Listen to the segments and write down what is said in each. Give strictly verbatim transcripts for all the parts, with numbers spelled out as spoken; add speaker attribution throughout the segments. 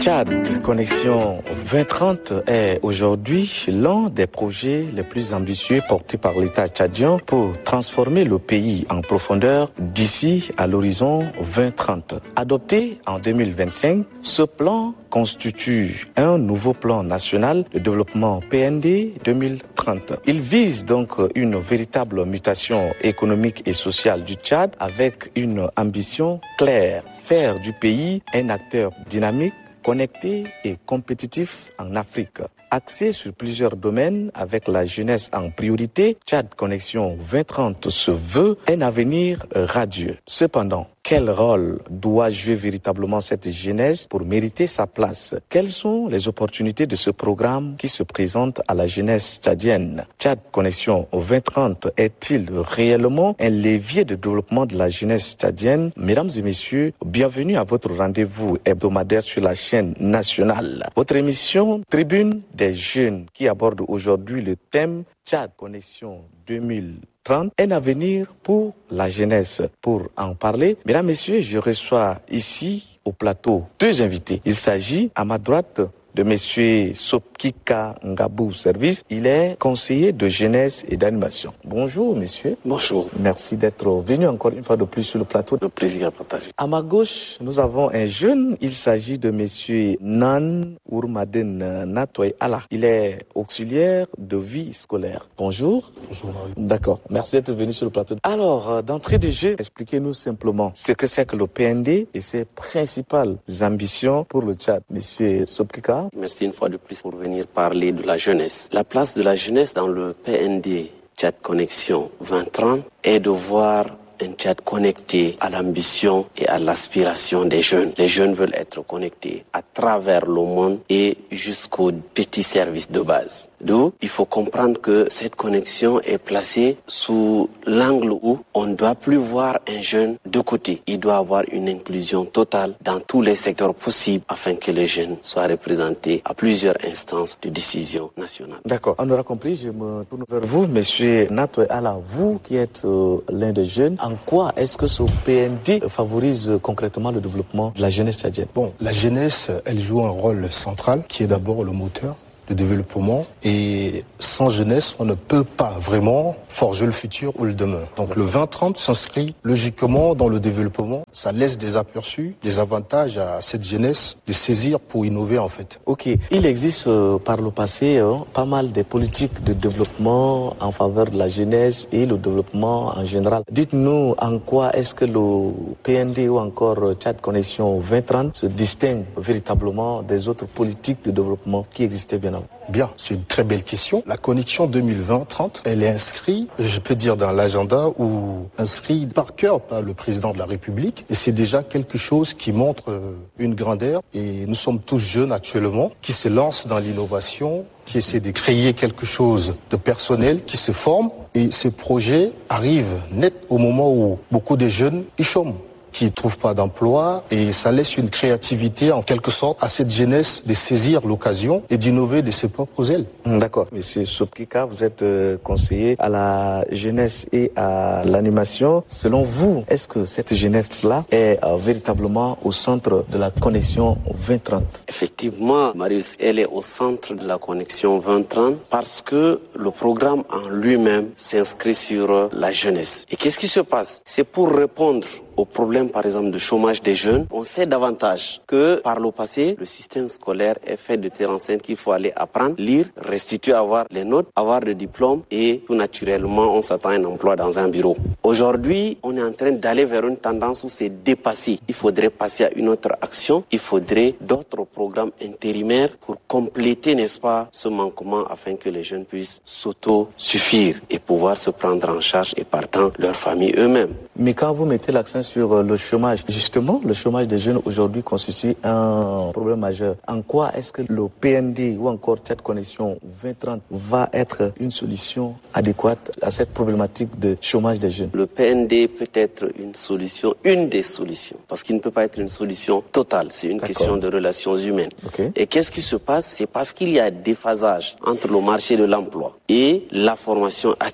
Speaker 1: Tchad Connexion vingt trente est aujourd'hui l'un des projets les plus ambitieux portés par l'État tchadien pour transformer le pays en profondeur d'ici à l'horizon vingt trente. Adopté en deux mille vingt-cinq, ce plan constitue un nouveau plan national de développement P N D deux mille trente. Il vise donc une véritable mutation économique et sociale du Tchad avec une ambition claire, faire du pays un acteur dynamique, connecté et compétitif en Afrique. Axé sur plusieurs domaines avec la jeunesse en priorité, Tchad Connexion vingt trente se veut un avenir radieux. Cependant, quel rôle doit jouer véritablement cette jeunesse pour mériter sa place? Quelles sont les opportunités de ce programme qui se présente à la jeunesse tchadienne? Tchad Connexion vingt trente est-il réellement un levier de développement de la jeunesse tchadienne? Mesdames et messieurs, bienvenue à votre rendez-vous hebdomadaire sur la chaîne nationale. Votre émission Tribune des jeunes qui aborde aujourd'hui le thème Tchad Connexion deux mille trente, un avenir pour la jeunesse. Pour en parler, mesdames, messieurs, je reçois ici au plateau deux invités. Il s'agit à ma droite de monsieur Sopkika Ngabou Service. Il est conseiller de jeunesse et d'animation. Bonjour, monsieur.
Speaker 2: Bonjour.
Speaker 1: Merci d'être venu encore une fois de plus sur le plateau.
Speaker 2: Le plaisir à partager.
Speaker 1: À ma gauche, nous avons un jeune. Il s'agit de monsieur Nan Ourmaden Natoy Allah. Il est auxiliaire de vie scolaire. Bonjour.
Speaker 2: Bonjour, Marie.
Speaker 1: D'accord. Merci d'être venu sur le plateau. Alors, d'entrée de jeu, expliquez-nous simplement ce que c'est que le P N D et ses principales ambitions pour le Tchad. Monsieur Sopkika.
Speaker 2: Merci une fois de plus pour venir parler de la jeunesse. La place de la jeunesse dans le P N D Tchad Connexion vingt trente est de voir un Tchad connecté à l'ambition et à l'aspiration des jeunes. Les jeunes veulent être connectés à travers le monde et jusqu'aux petits services de base. D'où il faut comprendre que cette connexion est placée sous l'angle où on ne doit plus voir un jeune de côté. Il doit avoir une inclusion totale dans tous les secteurs possibles afin que les jeunes soient représentés à plusieurs instances de décision nationale.
Speaker 1: D'accord, on aura compris. Je me tourne vers vous, monsieur Natoy Allah, vous qui êtes euh, l'un des jeunes. En quoi est-ce que ce P N D favorise concrètement le développement de la jeunesse tchadienne?
Speaker 3: Bon, la jeunesse, elle joue un rôle central qui est d'abord le moteur de développement, et sans jeunesse, on ne peut pas vraiment forger le futur ou le demain. Donc le vingt trente s'inscrit logiquement dans le développement. Ça laisse des aperçus, des avantages à cette jeunesse de saisir pour innover en fait.
Speaker 1: Ok, il existe euh, par le passé euh, pas mal de politiques de développement en faveur de la jeunesse et le développement en général. Dites-nous en quoi est-ce que le P N D ou encore Tchad Connexion vingt trente se distingue véritablement des autres politiques de développement qui existaient bien.
Speaker 3: Bien, c'est une très belle question. La connexion deux mille vingt trente, elle est inscrite, je peux dire, dans l'agenda ou inscrite par cœur par le président de la République. Et c'est déjà quelque chose qui montre une grandeur. Et nous sommes tous jeunes actuellement qui se lancent dans l'innovation, qui essaient de créer quelque chose de personnel, qui se forment. Et ces projets arrivent net au moment où beaucoup de jeunes y chôment, qui ne trouvent pas d'emploi, et ça laisse une créativité en quelque sorte à cette jeunesse de saisir l'occasion et d'innover de ses propres ailes.
Speaker 1: D'accord. Monsieur Sopkika, vous êtes conseiller à la jeunesse et à l'animation. Selon vous, est-ce que cette jeunesse-là est euh, véritablement au centre de la connexion vingt trente?
Speaker 2: Effectivement, Marius, elle est au centre de la connexion vingt trente parce que le programme en lui-même s'inscrit sur la jeunesse. Et qu'est-ce qui se passe? C'est pour répondre au problème, par exemple, de chômage des jeunes. On sait davantage que, par le passé, le système scolaire est fait de terre enceinte qu'il faut aller apprendre, lire, restituer, avoir les notes, avoir le diplôme et tout naturellement, on s'attend à un emploi dans un bureau. Aujourd'hui, on est en train d'aller vers une tendance où c'est dépassé. Il faudrait passer à une autre action. Il faudrait d'autres programmes intérimaires pour compléter, n'est-ce pas, ce manquement afin que les jeunes puissent s'auto-suffire et pouvoir se prendre en charge et partant leur famille eux-mêmes.
Speaker 1: Mais quand vous mettez l'accent sur le chômage, justement, le chômage des jeunes aujourd'hui constitue un problème majeur. En quoi est-ce que le P N D ou encore Tchad Connexion vingt trente va être une solution adéquate à cette problématique de chômage des jeunes?
Speaker 2: Le P N D peut être une solution, une des solutions, parce qu'il ne peut pas être une solution totale. C'est une
Speaker 1: D'accord.
Speaker 2: question de relations humaines.
Speaker 1: Okay.
Speaker 2: Et qu'est-ce qui se passe? C'est parce qu'il y a déphasage entre le marché de l'emploi et la formation acquise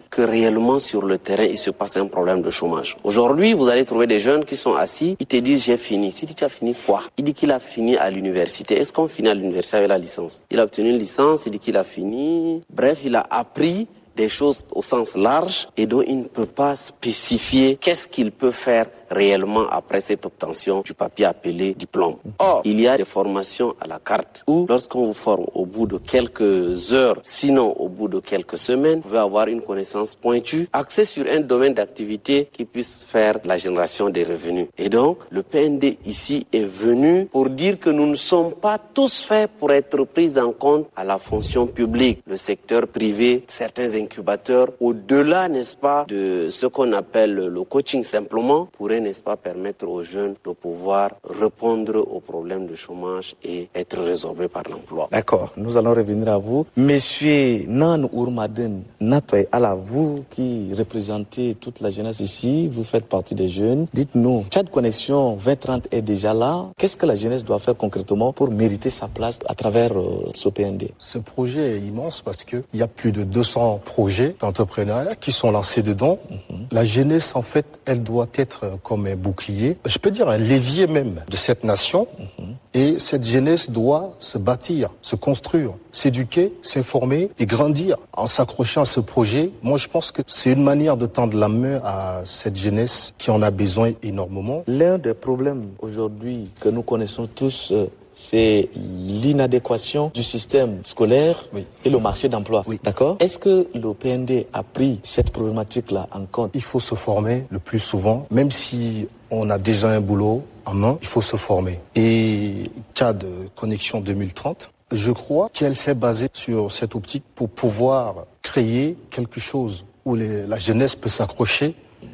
Speaker 2: que réellement sur le terrain, il se passe un problème de chômage. Aujourd'hui, vous allez trouver des jeunes qui sont assis, ils te disent j'ai fini. Tu dis tu as fini quoi? Il dit qu'il a fini à l'université. Est-ce qu'on finit à l'université avec la licence? Il a obtenu une licence, il dit qu'il a fini. Bref, il a appris des choses au sens large et dont il ne peut pas spécifier qu'est-ce qu'il peut faire réellement après cette obtention du papier appelé diplôme. Or, il y a des formations à la carte où, lorsqu'on vous forme au bout de quelques heures, sinon au bout de quelques semaines, vous pouvez avoir une connaissance pointue, axée sur un domaine d'activité qui puisse faire la génération des revenus. Et donc, le P N D ici est venu pour dire que nous ne sommes pas tous faits pour être pris en compte à la fonction publique, le secteur privé, certains incubateurs, au-delà, n'est-ce pas, de ce qu'on appelle le coaching simplement, pourrait, n'est-ce pas, permettre aux jeunes de pouvoir répondre aux problèmes de chômage et être résorbés par l'emploi.
Speaker 1: D'accord, nous allons revenir à vous. Monsieur Nan Ourmaden Natwe, alors vous qui représentez toute la jeunesse ici, vous faites partie des jeunes, dites-nous, Tchad Connexion vingt trente est déjà là, qu'est-ce que la jeunesse doit faire concrètement pour mériter sa place à travers euh, ce P N D?
Speaker 3: Ce projet est immense parce qu'il y a plus de deux cents projets d'entrepreneuriat qui sont lancés dedans. Mm-hmm. La jeunesse, en fait, elle doit être comme un bouclier, je peux dire un levier même de cette nation. Mm-hmm. Et cette jeunesse doit se bâtir, se construire, s'éduquer, s'informer et grandir en s'accrochant à ce projet. Moi, je pense que c'est une manière de tendre la main à cette jeunesse qui en a besoin énormément.
Speaker 1: L'un des problèmes aujourd'hui que nous connaissons tous, euh, c'est l'inadéquation du système scolaire oui. et le marché d'emploi. Oui. D'accord? Est-ce que le P N D a pris cette problématique-là en compte?
Speaker 3: Il faut se former le plus souvent, même si on a déjà un boulot en main, il faut se former. Et Tchad Connexion deux mille trente, je crois qu'elle s'est basée sur cette optique pour pouvoir créer quelque chose où les, la jeunesse peut s'accrocher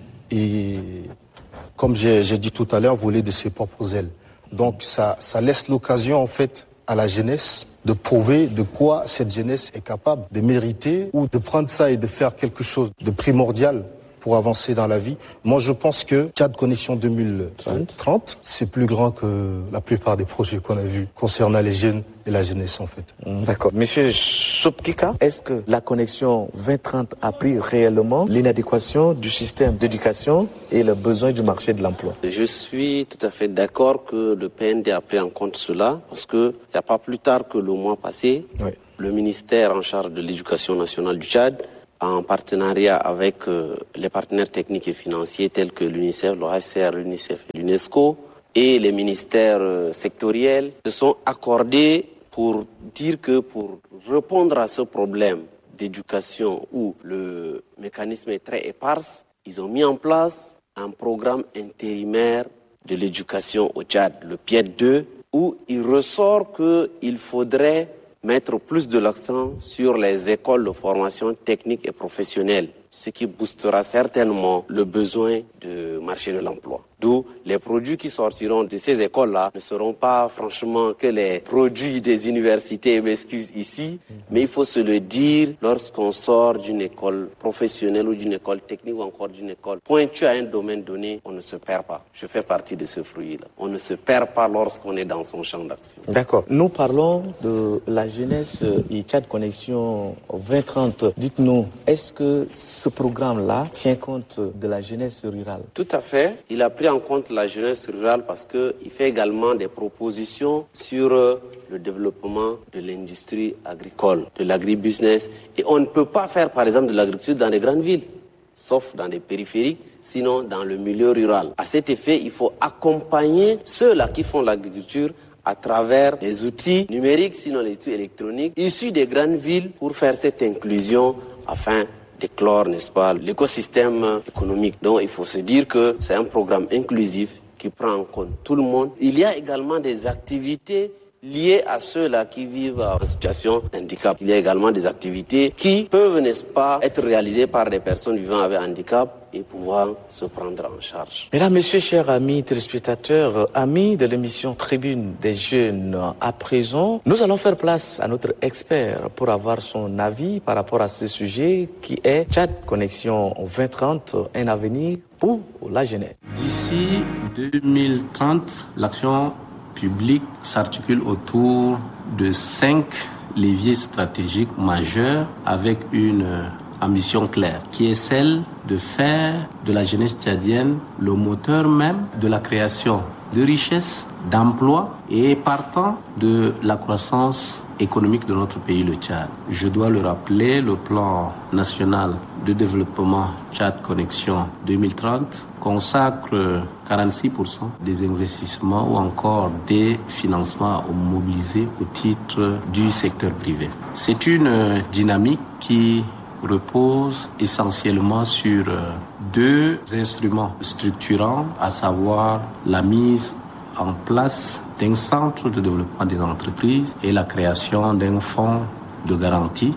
Speaker 3: et, comme j'ai, j'ai dit tout à l'heure, voler de ses propres ailes. Donc ça, ça laisse l'occasion en fait à la jeunesse de prouver de quoi cette jeunesse est capable de mériter ou de prendre ça et de faire quelque chose de primordial pour avancer dans la vie. Moi, je pense que Tchad Connexion deux mille trente, c'est plus grand que la plupart des projets qu'on a vus concernant les jeunes et la jeunesse, en fait.
Speaker 1: D'accord. Monsieur Sopkika, est-ce que la Connexion vingt trente a pris réellement l'inadéquation du système d'éducation et le besoin du marché de l'emploi?
Speaker 2: Je suis tout à fait d'accord que le P N D a pris en compte cela, parce que il n'y a pas plus tard que le mois passé, oui. le ministère en charge de l'éducation nationale du Tchad, en partenariat avec euh, les partenaires techniques et financiers tels que l'UNICEF, l'O H C R, l'UNICEF et l'UNESCO, et les ministères euh, sectoriels, se sont accordés pour dire que pour répondre à ce problème d'éducation où le mécanisme est très éparse, ils ont mis en place un programme intérimaire de l'éducation au Tchad, le P I E D deux, où il ressort qu'il faudrait mettre plus de l'accent sur les écoles de formation technique et professionnelle, ce qui boostera certainement le besoin de marché de l'emploi. D'où les produits qui sortiront de ces écoles-là ne seront pas franchement que les produits des universités, m'excuse ici, mais il faut se le dire, lorsqu'on sort d'une école professionnelle ou d'une école technique ou encore d'une école pointue à un domaine donné, on ne se perd pas. Je fais partie de ce fruit-là. On ne se perd pas lorsqu'on est dans son champ d'action.
Speaker 1: D'accord. Nous parlons de la jeunesse et Tchad Connexion vingt trente. Dites-nous, est-ce que ce programme-là tient compte de la jeunesse rurale?
Speaker 2: Tout à fait. Il a pris en compte la jeunesse rurale parce qu'il fait également des propositions sur le développement de l'industrie agricole, de l'agribusiness. Et on ne peut pas faire, par exemple, de l'agriculture dans les grandes villes, sauf dans les périphériques, sinon dans le milieu rural. À cet effet, il faut accompagner ceux-là qui font l'agriculture à travers les outils numériques, sinon les outils électroniques, issus des grandes villes pour faire cette inclusion afin d'éclore, n'est-ce pas, l'écosystème économique. Donc il faut se dire que c'est un programme inclusif qui prend en compte tout le monde. Il y a également des activités liées à ceux-là qui vivent en situation d'handicap. Il y a également des activités qui peuvent, n'est-ce pas, être réalisées par des personnes vivant avec handicap et pouvoir se prendre en charge.
Speaker 1: Mesdames, Messieurs, chers amis téléspectateurs, amis de l'émission Tribune des Jeunes, à présent, nous allons faire place à notre expert pour avoir son avis par rapport à ce sujet qui est Tchad Connexion vingt trente, un avenir pour la jeunesse.
Speaker 4: D'ici deux mille trente, l'action publique s'articule autour de cinq leviers stratégiques majeurs avec une ambition claire, qui est celle de faire de la jeunesse tchadienne le moteur même de la création de richesses, d'emplois et partant de la croissance économique de notre pays, le Tchad. Je dois le rappeler, le plan national de développement Tchad Connexion deux mille trente consacre quarante-six pour cent des investissements ou encore des financements mobilisés au titre du secteur privé. C'est une dynamique qui repose essentiellement sur deux instruments structurants, à savoir la mise en place d'un centre de développement des entreprises et la création d'un fonds de garantie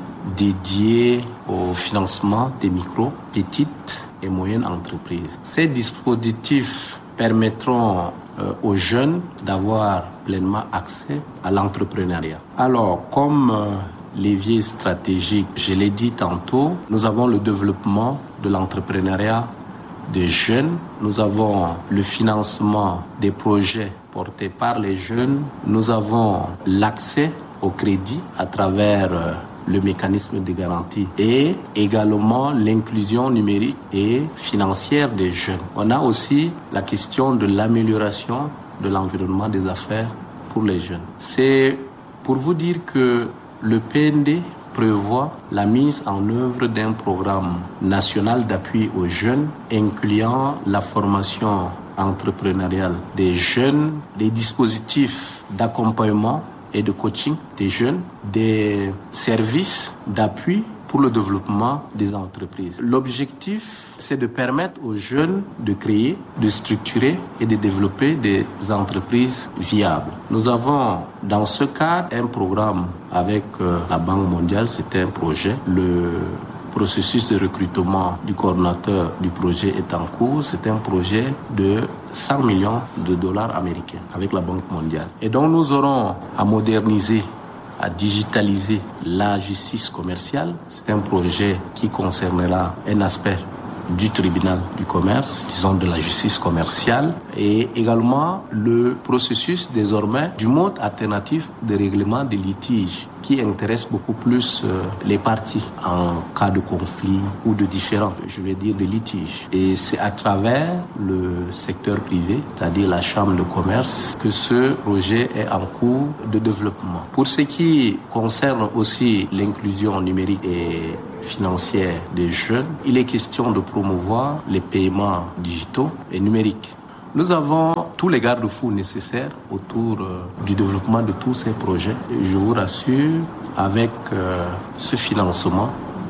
Speaker 4: dédié au financement des micro, petites et moyennes entreprises. Ces dispositifs permettront euh, aux jeunes d'avoir pleinement accès à l'entrepreneuriat. Alors, comme euh, levier stratégique, je l'ai dit tantôt, nous avons le développement de l'entrepreneuriat des jeunes, nous avons le financement des projets portés par les jeunes, nous avons l'accès au crédit à travers euh, le mécanisme de garantie et également l'inclusion numérique et financière des jeunes. On a aussi la question de l'amélioration de l'environnement des affaires pour les jeunes. C'est pour vous dire que le P N D prévoit la mise en œuvre d'un programme national d'appui aux jeunes, incluant la formation entrepreneuriale des jeunes, des dispositifs d'accompagnement et de coaching des jeunes, des services d'appui pour le développement des entreprises. L'objectif, c'est de permettre aux jeunes de créer, de structurer et de développer des entreprises viables. Nous avons dans ce cadre un programme avec euh, la Banque mondiale, c'est un projet. Le processus de recrutement du coordonnateur du projet est en cours. C'est un projet de cent millions de dollars américains avec la Banque mondiale. Et donc nous aurons à moderniser, à digitaliser la justice commerciale. C'est un projet qui concernera un aspect du tribunal du commerce, disons de la justice commerciale, et également le processus désormais du mode alternatif de règlement des litiges qui intéresse beaucoup plus euh, les parties en cas de conflit ou de différends, je vais dire de litiges. Et c'est à travers le secteur privé, c'est-à-dire la chambre de commerce, que ce projet est en cours de développement. Pour ce qui concerne aussi l'inclusion numérique et financière des jeunes, il est question de promouvoir les paiements digitaux et numériques. Nous avons tous les garde-fous nécessaires autour euh, du développement de tous ces projets. Et je vous rassure, avec euh, ce financement,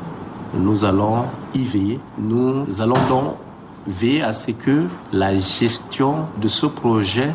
Speaker 4: nous allons y veiller. Nous allons donc veiller à ce que la gestion de ce projet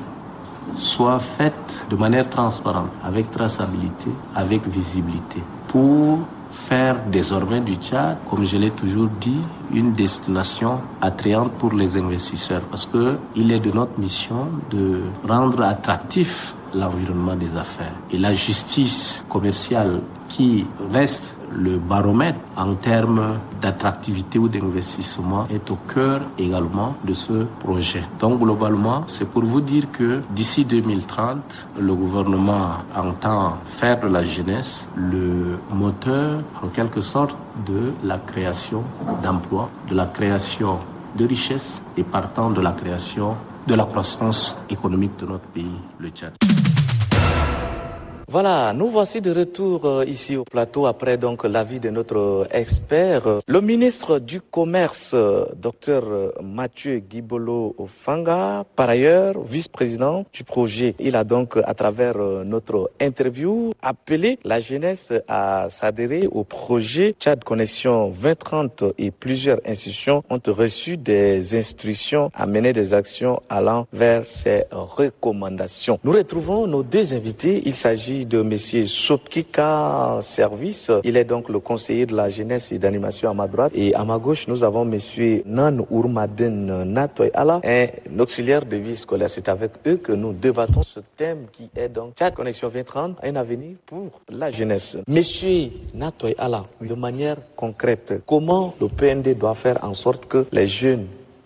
Speaker 4: soit faite de manière transparente, avec traçabilité, avec visibilité, pour faire désormais du Tchad, comme je l'ai toujours dit, une destination attrayante pour les investisseurs, parce que il est de notre mission de rendre attractif l'environnement des affaires. Et la justice commerciale qui reste le baromètre en termes d'attractivité ou d'investissement est au cœur également de ce projet. Donc globalement, c'est pour vous dire que d'ici deux mille trente, le gouvernement entend faire de la jeunesse le moteur en quelque sorte de la création d'emplois, de la création de richesses et partant de la création de la croissance économique de notre pays, le Tchad.
Speaker 1: Voilà, nous voici de retour euh, ici au plateau après donc l'avis de notre euh, expert, euh, le ministre du Commerce, euh, docteur euh, Mathieu Guibolo Fanga, par ailleurs vice-président du projet. Il a donc, à travers euh, notre interview, appelé la jeunesse à s'adhérer au projet Tchad Connexion vingt trente et plusieurs institutions ont reçu des instructions à mener des actions allant vers ces recommandations. Nous retrouvons nos deux invités. Il s'agit de monsieur Sopkika Service. Il est donc le conseiller de la jeunesse et d'animation à ma droite. Et à ma gauche, nous avons monsieur Nan Ourmaden Natoy Ala, un auxiliaire de vie scolaire. C'est avec eux que nous débattons ce thème qui est donc Tchad Connexion vingt trente, un avenir pour la jeunesse. Monsieur Natoy Ala, de manière concrète, comment le P N D doit faire en sorte que les jeunes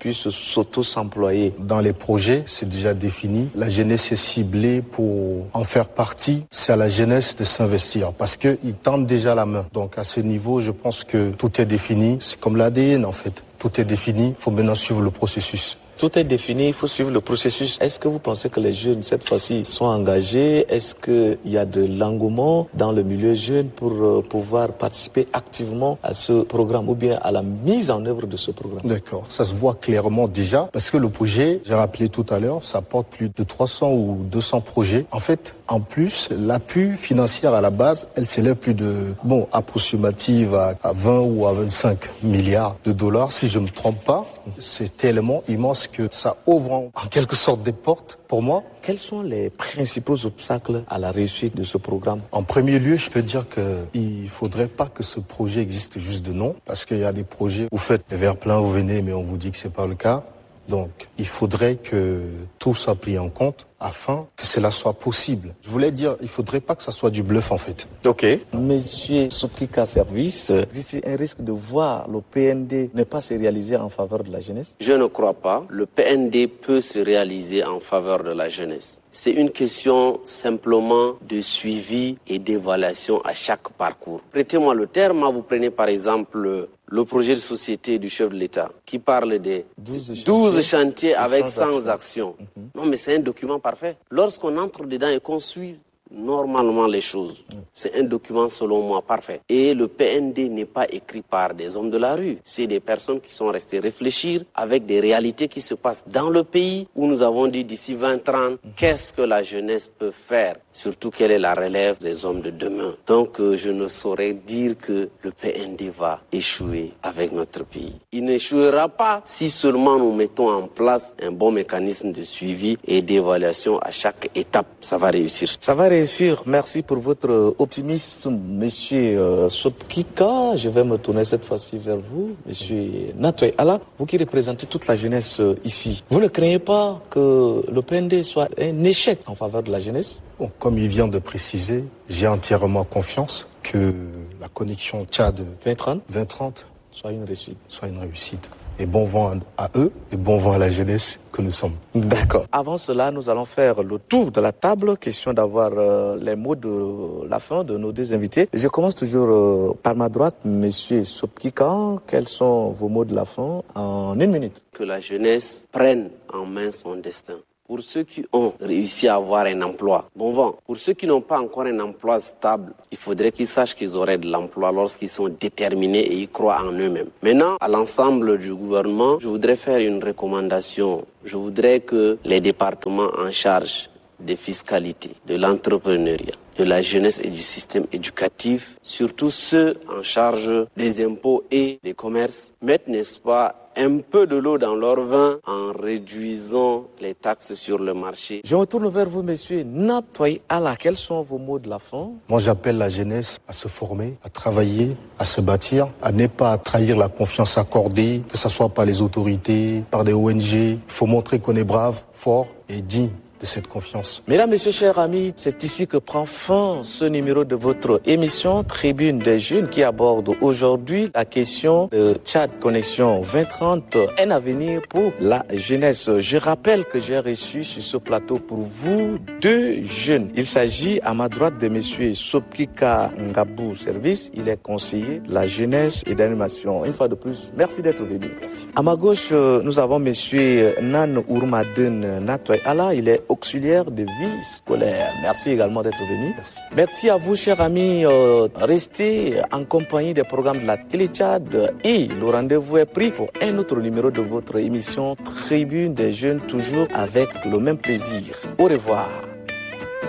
Speaker 1: puissent s'auto-s'employer.
Speaker 3: Dans les projets, c'est déjà défini. La jeunesse est ciblée pour en faire partie. C'est à la jeunesse de s'investir parce qu'ils tendent déjà la main. Donc à ce niveau, je pense que tout est défini. C'est comme l'A D N en fait. Tout est défini. Il faut maintenant suivre le processus.
Speaker 1: Tout est défini, il faut suivre le processus. Est-ce que vous pensez que les jeunes, cette fois-ci, sont engagés? Est-ce qu'il y a de l'engouement dans le milieu jeune pour euh, pouvoir participer activement à ce programme ou bien à la mise en œuvre de ce programme?
Speaker 3: D'accord, ça se voit clairement déjà parce que le projet, j'ai rappelé tout à l'heure, ça porte plus de trois cents ou deux cents projets. En fait, en plus, l'appui financier à la base, elle s'élève plus de, bon, approximative à, à vingt ou à vingt-cinq milliards de dollars, si je me trompe pas. C'est tellement immense que ça ouvre en, en quelque sorte des portes pour moi.
Speaker 1: Quels sont les principaux obstacles à la réussite de ce programme?
Speaker 3: En premier lieu, je peux dire qu'il ne faudrait pas que ce projet existe juste de nom, parce qu'il y a des projets, vous faites des verres pleins, vous venez, mais on vous dit que c'est pas le cas. Donc, il faudrait que tout soit pris en compte afin que cela soit possible. Je voulais dire, il faudrait pas que ça soit du bluff en fait.
Speaker 1: Ok. Monsieur Soupkika Service, c'est un risque de voir le P N D ne pas se réaliser en faveur de la jeunesse?
Speaker 2: Je ne crois pas. Le P N D peut se réaliser en faveur de la jeunesse. C'est une question simplement de suivi et d'évaluation à chaque parcours. Prêtez-moi le terme, vous prenez par exemple le projet de société du chef de l'État qui parle des douze chantiers avec cent actions. Mm-hmm. Non mais c'est un document parfait. Lorsqu'on entre dedans et qu'on suit normalement les choses, mm. c'est un document selon moi parfait. Et le P N D n'est pas écrit par des hommes de la rue. C'est des personnes qui sont restées réfléchir avec des réalités qui se passent dans le pays où nous avons dit d'ici vingt trente, mm. qu'est-ce que la jeunesse peut faire? Surtout quelle est la relève des hommes de demain. Donc euh, je ne saurais dire que le P N D va échouer avec notre pays. Il n'échouera pas si seulement nous mettons en place un bon mécanisme de suivi et d'évaluation à chaque étape. Ça va réussir.
Speaker 1: Ça va réussir. Merci pour votre optimisme, monsieur euh, Soupkika. Je vais me tourner cette fois-ci vers vous, monsieur Natoy Ala, vous qui représentez toute la jeunesse euh, ici. Vous ne craignez pas que le P N D soit un échec en faveur de la jeunesse?
Speaker 3: Bon, comme il vient de préciser, j'ai entièrement confiance que la connexion Tchad
Speaker 1: vingt trente
Speaker 3: vingt trente
Speaker 1: soit une réussite.
Speaker 3: Soit une réussite. Et bon vent à eux et bon vent à la jeunesse que nous sommes.
Speaker 1: D'accord. Avant cela, nous allons faire le tour de la table. Question d'avoir euh, les mots de la fin de nos deux invités. Je commence toujours euh, par ma droite, monsieur Soupkika. Quels sont vos mots de la fin en une minute?
Speaker 2: Que la jeunesse prenne en main son destin. Pour ceux qui ont réussi à avoir un emploi, bon vent. Pour ceux qui n'ont pas encore un emploi stable, il faudrait qu'ils sachent qu'ils auraient de l'emploi lorsqu'ils sont déterminés et ils croient en eux-mêmes. Maintenant, à l'ensemble du gouvernement, je voudrais faire une recommandation. Je voudrais que les départements en charge des fiscalités, de l'entrepreneuriat, de la jeunesse et du système éducatif, surtout ceux en charge des impôts et des commerces, mettent, n'est-ce pas, un peu de l'eau dans leur vin en réduisant les taxes sur le marché.
Speaker 1: Je me tourne vers vous, monsieur Natoy Ala. Quels sont vos mots de la fin?
Speaker 3: Moi, j'appelle la jeunesse à se former, à travailler, à se bâtir, à ne pas trahir la confiance accordée, que ce soit par les autorités, par des O N G. Il faut montrer qu'on est brave, fort et digne de cette confiance.
Speaker 1: Mesdames, messieurs, chers amis, c'est ici que prend fin ce numéro de votre émission Tribune des Jeunes qui aborde aujourd'hui la question de Tchad Connexion vingt trente, un avenir pour la jeunesse. Je rappelle que j'ai reçu sur ce plateau pour vous deux jeunes. Il s'agit à ma droite de monsieur Soupkika Ngabou Service. Il est conseiller de la jeunesse et d'animation. Une fois de plus, merci d'être venu. Merci. À ma gauche, nous avons monsieur Nan Ourmadun Natoy Ala. Il est auxiliaire de vie scolaire. Merci également d'être venu. Merci. Merci à vous, chers amis. Euh, restez en compagnie des programmes de la Télé Tchad et le rendez-vous est pris pour un autre numéro de votre émission Tribune des Jeunes, toujours avec le même plaisir. Au revoir.